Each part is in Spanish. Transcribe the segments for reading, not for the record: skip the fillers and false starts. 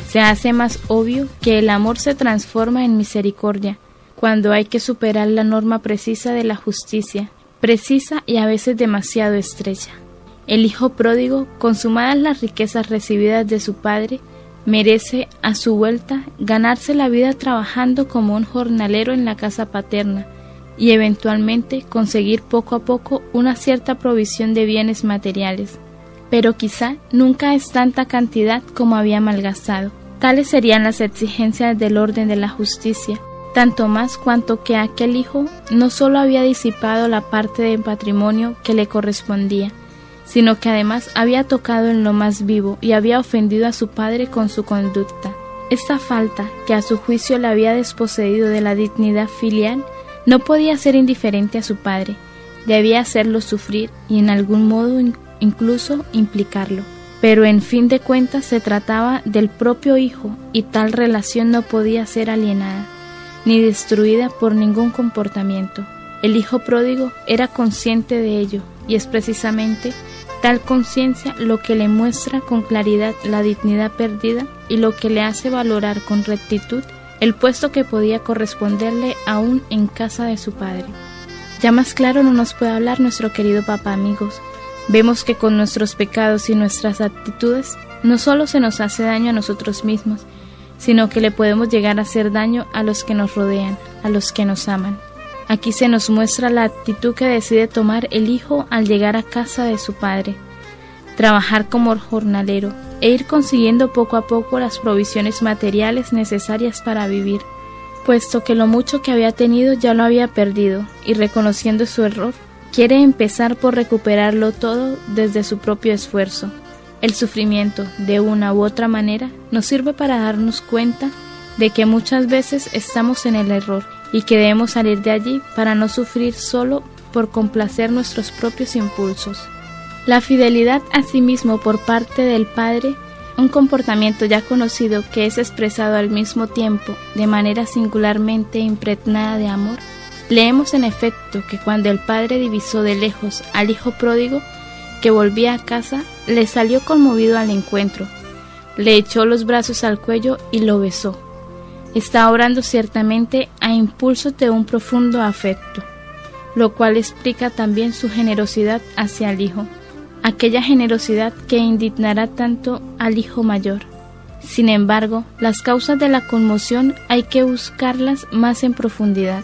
Se hace más obvio que el amor se transforma en misericordia cuando hay que superar la norma precisa de la justicia, precisa y a veces demasiado estrecha. El hijo pródigo, consumadas las riquezas recibidas de su padre, merece, a su vuelta, ganarse la vida trabajando como un jornalero en la casa paterna y eventualmente conseguir poco a poco una cierta provisión de bienes materiales. Pero quizá nunca es tanta cantidad como había malgastado. Tales serían las exigencias del orden de la justicia, tanto más cuanto que aquel hijo no solo había disipado la parte del patrimonio que le correspondía, sino que además había tocado en lo más vivo y había ofendido a su padre con su conducta. Esta falta, que a su juicio le había desposeído de la dignidad filial, no podía ser indiferente a su padre, debía hacerlo sufrir y en algún modo incluso implicarlo. Pero en fin de cuentas se trataba del propio hijo y tal relación no podía ser alienada, ni destruida por ningún comportamiento. El hijo pródigo era consciente de ello y es precisamente tal conciencia lo que le muestra con claridad la dignidad perdida y lo que le hace valorar con rectitud el puesto que podía corresponderle aún en casa de su padre. Ya más claro no nos puede hablar nuestro querido papá, amigos. Vemos que con nuestros pecados y nuestras actitudes no solo se nos hace daño a nosotros mismos, sino que le podemos llegar a hacer daño a los que nos rodean, a los que nos aman. Aquí se nos muestra la actitud que decide tomar el hijo al llegar a casa de su padre, trabajar como jornalero e ir consiguiendo poco a poco las provisiones materiales necesarias para vivir, puesto que lo mucho que había tenido ya lo había perdido, y reconociendo su error, quiere empezar por recuperarlo todo desde su propio esfuerzo. El sufrimiento, de una u otra manera, nos sirve para darnos cuenta de que muchas veces estamos en el error y que debemos salir de allí para no sufrir solo por complacer nuestros propios impulsos. La fidelidad a sí mismo por parte del padre, un comportamiento ya conocido que es expresado al mismo tiempo de manera singularmente impregnada de amor. Leemos en efecto que cuando el padre divisó de lejos al hijo pródigo que volvía a casa, le salió conmovido al encuentro, le echó los brazos al cuello y lo besó. Está obrando ciertamente a impulsos de un profundo afecto, lo cual explica también su generosidad hacia el hijo, aquella generosidad que indignará tanto al hijo mayor. Sin embargo, las causas de la conmoción hay que buscarlas más en profundidad.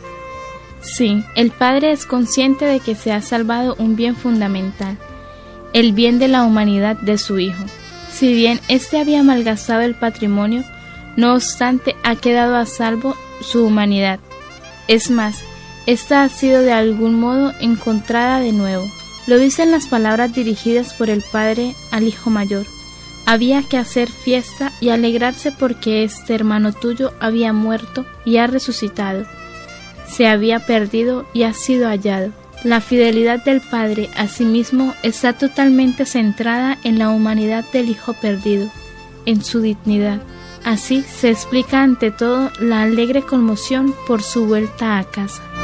Sí, el padre es consciente de que se ha salvado un bien fundamental, el bien de la humanidad de su hijo. Si bien éste había malgastado el patrimonio, no obstante ha quedado a salvo su humanidad. Es más, esta ha sido de algún modo encontrada de nuevo. Lo dicen las palabras dirigidas por el padre al hijo mayor. Había que hacer fiesta y alegrarse porque este hermano tuyo había muerto y ha resucitado. Se había perdido y ha sido hallado. La fidelidad del padre a sí mismo está totalmente centrada en la humanidad del hijo perdido, en su dignidad. Así se explica ante todo la alegre conmoción por su vuelta a casa.